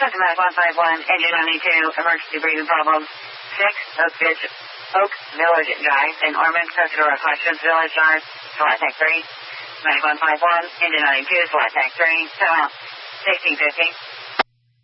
Customer 151, engine 92, emergency breathing problems. 6, Oak Village Drive in Ormond, customer questions, Village Drive, select tank 3. 9151, engine 92, select tank 3, time out. 1650.